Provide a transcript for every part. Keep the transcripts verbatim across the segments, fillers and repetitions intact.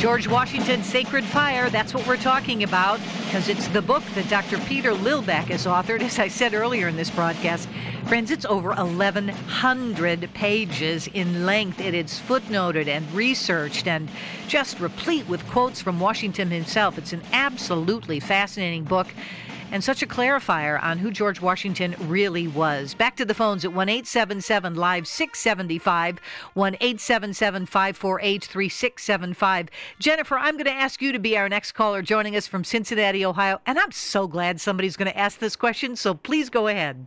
George Washington's Sacred Fire, that's what we're talking about, because it's the book that Doctor Peter Lillback has authored, as I said earlier in this broadcast. Friends, it's over eleven hundred pages in length. It is footnoted and researched and just replete with quotes from Washington himself. It's an absolutely fascinating book and such a clarifier on who George Washington really was. Back to the phones at one eight seven seven live six seven five, one eight seven seven five four eight three six seven five. Jennifer, I'm going to ask you to be our next caller joining us from Cincinnati, Ohio, and I'm so glad somebody's going to ask this question, so please go ahead.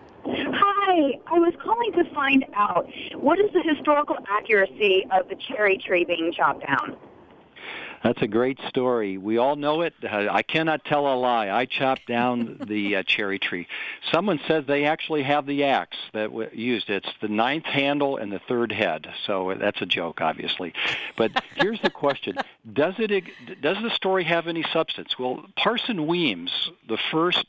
Hi, I was calling to find out, what is the historical accuracy of the cherry tree being chopped down? That's a great story. We all know it. Uh, I cannot tell a lie. I chopped down the uh, cherry tree. Someone says they actually have the axe that w- used. It's the ninth handle and the third head. So that's a joke, obviously. But here's the question. Does it? Does the story have any substance? Well, Parson Weems, the first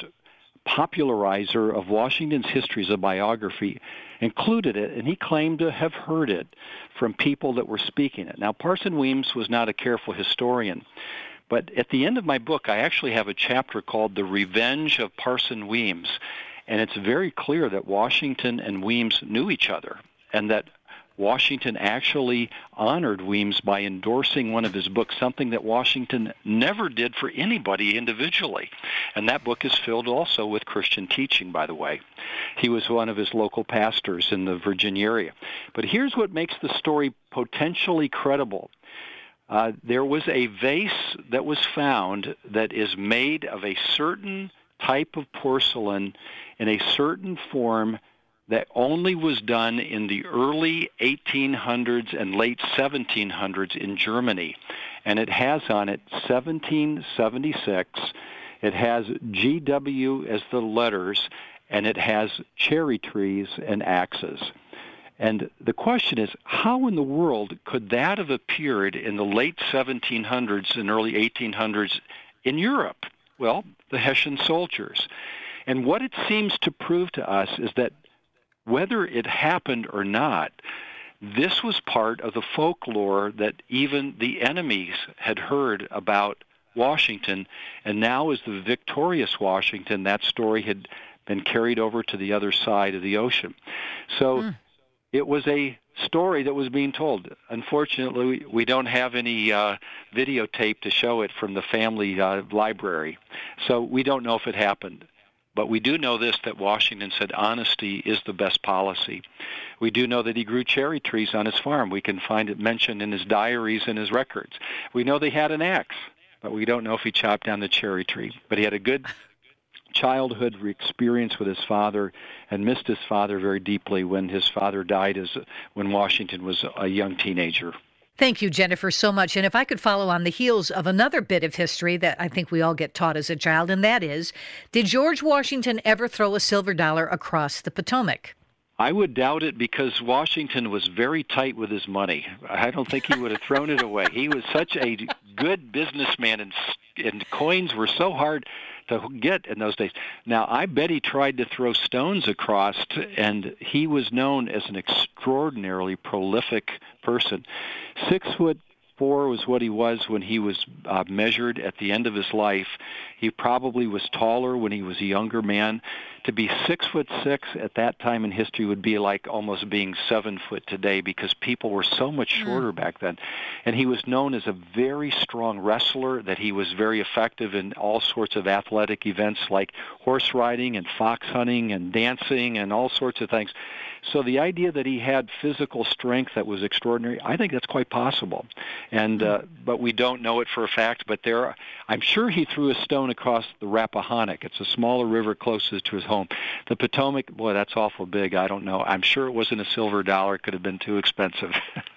popularizer of Washington's history as a biography, included it, and he claimed to have heard it from people that were speaking it. Now, Parson Weems was not a careful historian, but at the end of my book, I actually have a chapter called The Revenge of Parson Weems, and it's very clear that Washington and Weems knew each other, and that Washington actually honored Weems by endorsing one of his books, something that Washington never did for anybody individually. And that book is filled also with Christian teaching, by the way. He was one of his local pastors in the Virginia area. But here's what makes the story potentially credible. Uh, there was a vase that was found that is made of a certain type of porcelain in a certain form that only was done in the early eighteen hundreds and late seventeen hundreds in Germany. And it has on it seventeen seventy-six. It has G W as the letters, and it has cherry trees and axes. And the question is, how in the world could that have appeared in the late seventeen hundreds and early eighteen hundreds in Europe? Well, the Hessian soldiers. And what it seems to prove to us is that whether it happened or not, this was part of the folklore that even the enemies had heard about Washington, and now as the victorious Washington, that story had been carried over to the other side of the ocean. So mm. it was a story that was being told. Unfortunately, we don't have any uh, videotape to show it from the family uh, library, so we don't know if it happened. But we do know this, that Washington said honesty is the best policy. We do know that he grew cherry trees on his farm. We can find it mentioned in his diaries and his records. We know they had an axe, but we don't know if he chopped down the cherry tree. But he had a good childhood experience with his father and missed his father very deeply when his father died as when Washington was a young teenager. Thank you, Jennifer, so much. And if I could follow on the heels of another bit of history that I think we all get taught as a child, and that is, did George Washington ever throw a silver dollar across the Potomac? I would doubt it, because Washington was very tight with his money. I don't think he would have thrown it away. He was such a good businessman, and, and coins were so hard to get in those days. Now, I bet he tried to throw stones across, and he was known as an extraordinarily prolific person. Six foot four was what he was when he was uh, measured at the end of his life. He probably was taller when he was a younger man. To be six foot six at that time in history would be like almost being seven foot today, because people were so much shorter mm. back then. And he was known as a very strong wrestler, that he was very effective in all sorts of athletic events like horse riding and fox hunting and dancing and all sorts of things. So the idea that he had physical strength that was extraordinary, I think that's quite possible. And uh, but we don't know it for a fact. But there, are, I'm sure he threw a stone across the Rappahannock. It's a smaller river closest to his home. The Potomac, boy, that's awful big. I don't know. I'm sure it wasn't a silver dollar. It could have been too expensive.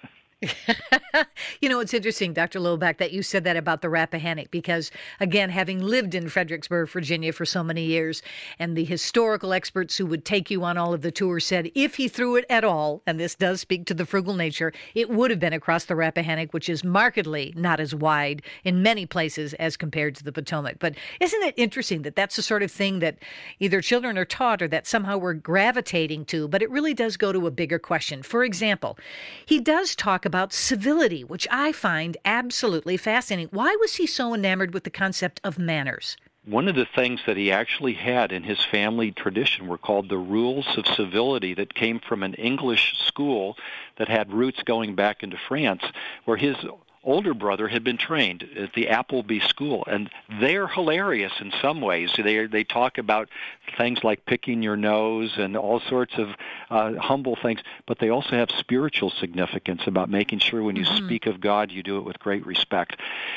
You know, it's interesting, Doctor Lillback, that you said that about the Rappahannock, because, again, having lived in Fredericksburg, Virginia for so many years, and the historical experts who would take you on all of the tours said if he threw it at all, and this does speak to the frugal nature, it would have been across the Rappahannock, which is markedly not as wide in many places as compared to the Potomac. But isn't it interesting that that's the sort of thing that either children are taught or that somehow we're gravitating to, but it really does go to a bigger question. For example, he does talk about civility, which I find absolutely fascinating. Why was he so enamored with the concept of manners? One of the things that he actually had in his family tradition were called the rules of civility that came from an English school that had roots going back into France, where his older brother had been trained at the Appleby School, and they're hilarious in some ways. They they talk about things like picking your nose and all sorts of uh, humble things, but they also have spiritual significance about making sure when you mm-hmm. speak of God, you do it with great respect.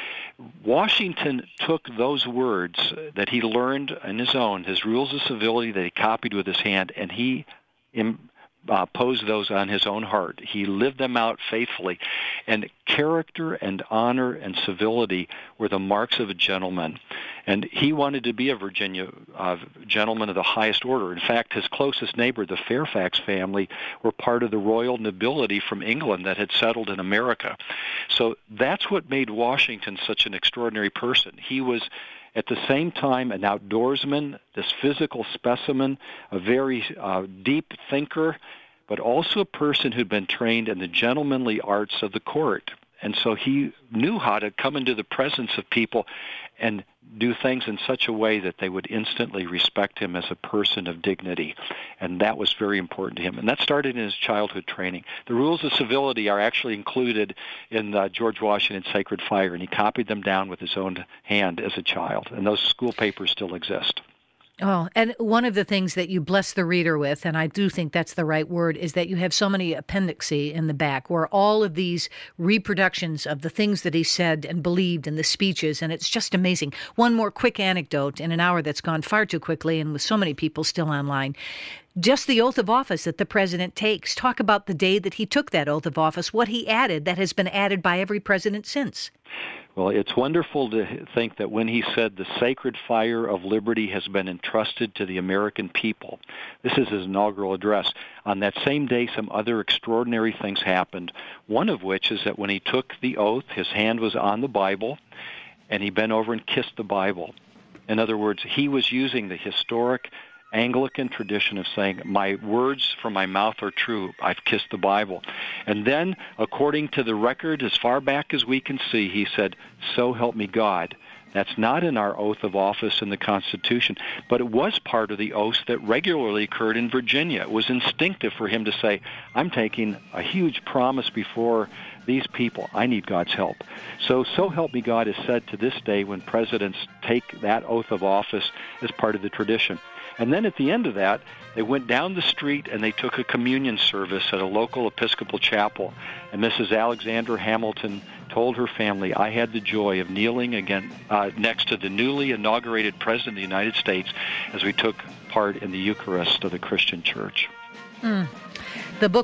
Washington took those words that he learned on his own, his rules of civility that he copied with his hand, and he im- uh, posed those on his own heart. He lived them out faithfully. And character and honor and civility were the marks of a gentleman. And he wanted to be a Virginia uh, gentleman of the highest order. In fact, his closest neighbor, the Fairfax family, were part of the royal nobility from England that had settled in America. So that's what made Washington such an extraordinary person. He was at the same time an outdoorsman, this physical specimen, a very uh, deep thinker, but also a person who'd been trained in the gentlemanly arts of the court. And so he knew how to come into the presence of people and do things in such a way that they would instantly respect him as a person of dignity. And that was very important to him. And that started in his childhood training. The rules of civility are actually included in uh, George Washington's Sacred Fire, and he copied them down with his own hand as a child. And those school papers still exist. Oh, and one of the things that you bless the reader with, and I do think that's the right word, is that you have so many appendixi in the back where all of these reproductions of the things that he said and believed in the speeches, and it's just amazing. One more quick anecdote in an hour that's gone far too quickly and with so many people still online. Just the oath of office that the president takes. Talk about the day that he took that oath of office, what he added that has been added by every president since. Well, it's wonderful to think that when he said the sacred fire of liberty has been entrusted to the American people, this is his inaugural address. On that same day, some other extraordinary things happened, one of which is that when he took the oath, his hand was on the Bible, and he bent over and kissed the Bible. In other words, he was using the historic Anglican tradition of saying, my words from my mouth are true. I've kissed the Bible. And then, according to the record, as far back as we can see, he said, so help me God. That's not in our oath of office in the Constitution, but it was part of the oaths that regularly occurred in Virginia. It was instinctive for him to say, I'm taking a huge promise before these people. I need God's help. So, so help me God is said to this day when presidents take that oath of office as part of the tradition. And then at the end of that, they went down the street and they took a communion service at a local Episcopal chapel. And Missus Alexander Hamilton told her family, I had the joy of kneeling again uh, next to the newly inaugurated President of the United States as we took part in the Eucharist of the Christian Church. Mm.